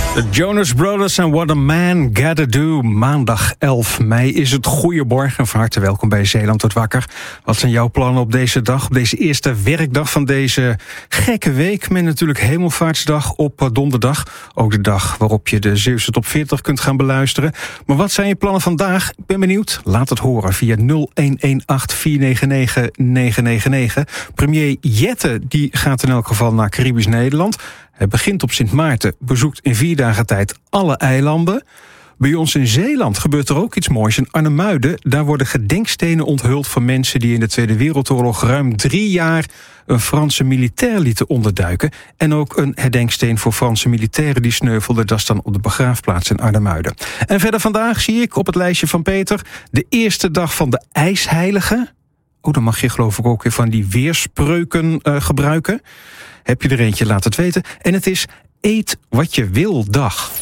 De Jonas Brothers en What a Man Gotta Do. Maandag 11 mei is het. Goedemorgen, van harte welkom bij Zeeland wordt wakker. Wat zijn jouw plannen op deze dag, op deze eerste werkdag van deze gekke week? Met natuurlijk Hemelvaartsdag op donderdag. Ook de dag waarop je de Zeeuwse Top 40 kunt gaan beluisteren. Maar wat zijn je plannen vandaag? Ik ben benieuwd. Laat het horen via 0118-499-999. Premier Jette die gaat in elk geval naar Caribisch Nederland. Hij begint op Sint Maarten, bezoekt in 4 dagen tijd alle eilanden. Bij ons in Zeeland gebeurt er ook iets moois. In Arnhemuiden, daar worden gedenkstenen onthuld van mensen die in de Tweede Wereldoorlog ruim 3 jaar een Franse militair lieten onderduiken. En ook een herdenksteen voor Franse militairen die sneuvelden. Dat is dan op de begraafplaats in Arnhemuiden. En verder vandaag zie ik op het lijstje van Peter de eerste dag van de IJsheilige. Oh, dan mag je geloof ik ook weer van die weerspreuken gebruiken. Heb je er eentje, laat het weten. En het is Eet wat je wil dag.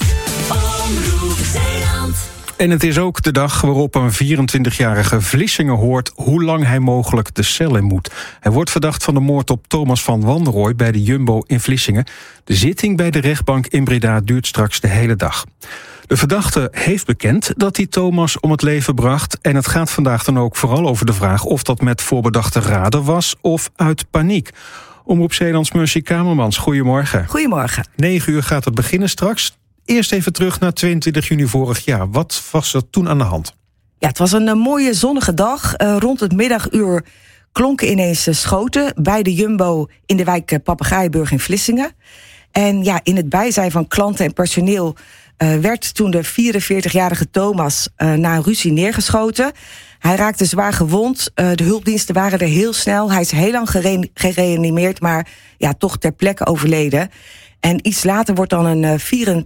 En het is ook de dag waarop een 24-jarige Vlissingen hoort hoe lang hij mogelijk de cel in moet. Hij wordt verdacht van de moord op Thomas van Wanrooy bij de Jumbo in Vlissingen. De zitting bij de rechtbank in Breda duurt straks de hele dag. De verdachte heeft bekend dat hij Thomas om het leven bracht. En het gaat vandaag dan ook vooral over de vraag of dat met voorbedachte raden was of uit paniek. Omroep Zeelands Mercy Kamermans, goedemorgen. Goedemorgen. 9 uur gaat het beginnen straks. Eerst even terug naar 22 juni vorig jaar. Wat was er toen aan de hand? Ja, het was een mooie zonnige dag. Rond het middaguur klonken ineens schoten bij de Jumbo in de wijk Papegaaienburg in Vlissingen. En ja, in het bijzijn van klanten en personeel werd toen de 44-jarige Thomas na een ruzie neergeschoten. Hij raakte zwaar gewond. De hulpdiensten waren er heel snel. Hij is heel lang gereanimeerd, maar ja, toch ter plekke overleden. En iets later wordt dan een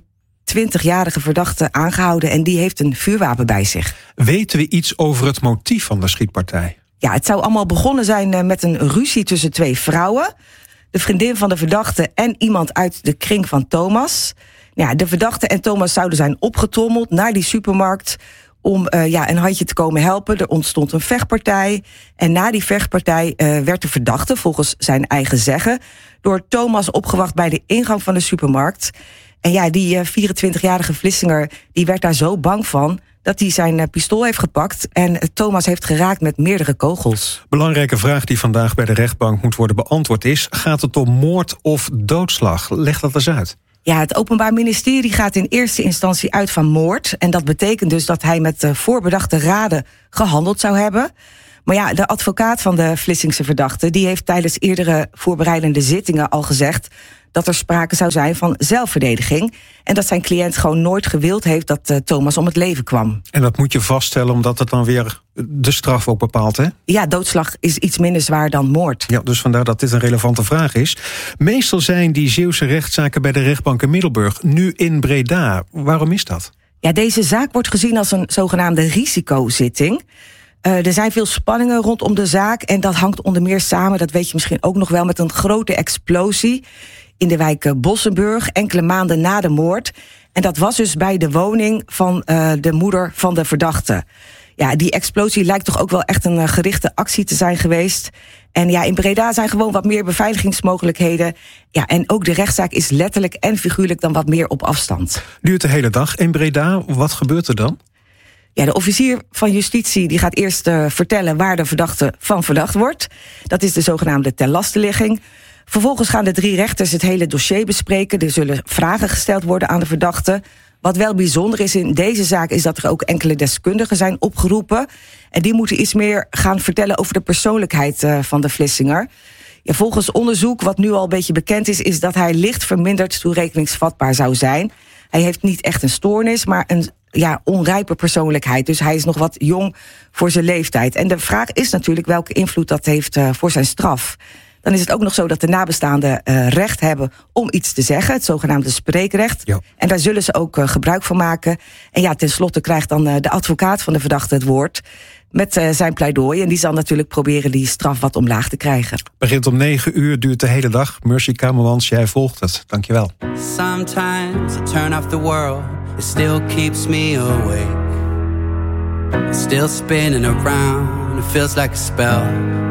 24-jarige verdachte aangehouden en die heeft een vuurwapen bij zich. Weten we iets over het motief van de schietpartij? Ja, het zou allemaal begonnen zijn met een ruzie tussen 2 vrouwen. De vriendin van de verdachte en iemand uit de kring van Thomas. Ja, de verdachte en Thomas zouden zijn opgetrommeld naar die supermarkt om een handje te komen helpen. Er ontstond een vechtpartij. En na die vechtpartij werd de verdachte, volgens zijn eigen zeggen, door Thomas opgewacht bij de ingang van de supermarkt. En ja, die 24-jarige Vlissinger die werd daar zo bang van dat hij zijn pistool heeft gepakt en Thomas heeft geraakt met meerdere kogels. Belangrijke vraag die vandaag bij de rechtbank moet worden beantwoord is: gaat het om moord of doodslag? Leg dat eens uit. Ja, het Openbaar Ministerie gaat in eerste instantie uit van moord. En dat betekent dus dat hij met voorbedachte raden gehandeld zou hebben. Maar ja, de advocaat van de Vlissingse verdachte die heeft tijdens eerdere voorbereidende zittingen al gezegd dat er sprake zou zijn van zelfverdediging. En dat zijn cliënt gewoon nooit gewild heeft dat Thomas om het leven kwam. En dat moet je vaststellen omdat het dan weer de straf ook bepaalt, hè? Ja, doodslag is iets minder zwaar dan moord. Ja, dus vandaar dat dit een relevante vraag is. Meestal zijn die Zeeuwse rechtszaken bij de rechtbank in Middelburg nu in Breda. Waarom is dat? Ja, deze zaak wordt gezien als een zogenaamde risicozitting. Er zijn veel spanningen rondom de zaak en dat hangt onder meer samen, dat weet je misschien ook nog wel, met een grote explosie in de wijk Bossenburg, enkele maanden na de moord. En dat was dus bij de woning van de moeder van de verdachte. Ja, die explosie lijkt toch ook wel echt een gerichte actie te zijn geweest. En ja, in Breda zijn gewoon wat meer beveiligingsmogelijkheden. Ja, en ook de rechtszaak is letterlijk en figuurlijk dan wat meer op afstand. Duurt de hele dag in Breda. Wat gebeurt er dan? Ja, de officier van justitie die gaat eerst vertellen waar de verdachte van verdacht wordt. Dat is de zogenaamde terlastenlegging. Vervolgens gaan de 3 rechters het hele dossier bespreken. Er zullen vragen gesteld worden aan de verdachte. Wat wel bijzonder is in deze zaak is dat er ook enkele deskundigen zijn opgeroepen. En die moeten iets meer gaan vertellen over de persoonlijkheid van de Vlissinger. Ja, volgens onderzoek, wat nu al een beetje bekend is dat hij licht verminderd toerekeningsvatbaar zou zijn. Hij heeft niet echt een stoornis, maar een onrijpe persoonlijkheid. Dus hij is nog wat jong voor zijn leeftijd. En de vraag is natuurlijk welke invloed dat heeft voor zijn straf. Dan is het ook nog zo dat de nabestaanden recht hebben om iets te zeggen. Het zogenaamde spreekrecht. Ja. En daar zullen ze ook gebruik van maken. En ja, tenslotte krijgt dan de advocaat van de verdachte het woord met zijn pleidooi. En die zal natuurlijk proberen die straf wat omlaag te krijgen. Begint om 9 uur, duurt de hele dag. Mercy Kamermans, jij volgt het. Dankjewel. Sometimes I turn off the world. It still keeps me awake. It's still spinning around. It feels like a spell.